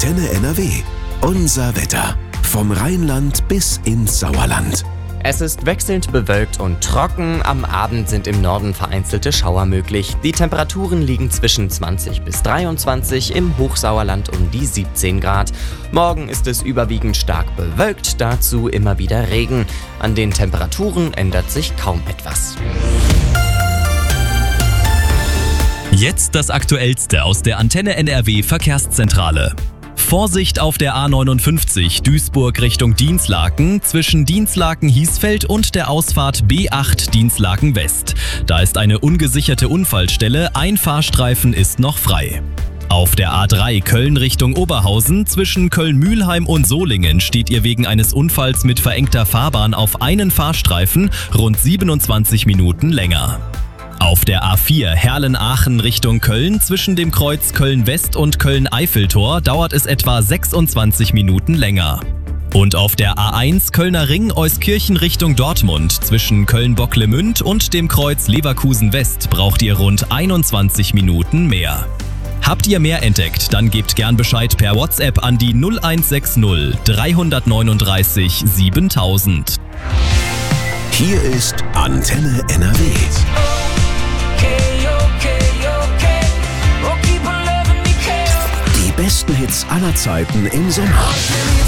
Antenne NRW. Unser Wetter. Vom Rheinland bis ins Sauerland. Es ist wechselnd bewölkt und trocken. Am Abend sind im Norden vereinzelte Schauer möglich. Die Temperaturen liegen zwischen 20 bis 23, im Hochsauerland um die 17 Grad. Morgen ist es überwiegend stark bewölkt, dazu immer wieder Regen. An den Temperaturen ändert sich kaum etwas. Jetzt das Aktuellste aus der Antenne NRW Verkehrszentrale. Vorsicht auf der A59 Duisburg Richtung Dinslaken zwischen Dinslaken-Hiesfeld und der Ausfahrt B8 Dinslaken West. Da ist eine ungesicherte Unfallstelle, ein Fahrstreifen ist noch frei. Auf der A3 Köln Richtung Oberhausen zwischen Köln-Mühlheim und Solingen steht ihr wegen eines Unfalls mit verengter Fahrbahn auf einen Fahrstreifen rund 27 Minuten länger. Auf der A4 Herlen-Aachen Richtung Köln zwischen dem Kreuz Köln-West und Köln-Eiffeltor dauert es etwa 26 Minuten länger. Und auf der A1 Kölner Ring Euskirchen Richtung Dortmund zwischen Köln-Bocklemünd und dem Kreuz Leverkusen-West braucht ihr rund 21 Minuten mehr. Habt ihr mehr entdeckt, dann gebt gern Bescheid per WhatsApp an die 0160 339 7000. Hier ist Antenne NRW. Die besten Hits aller Zeiten im Sommer.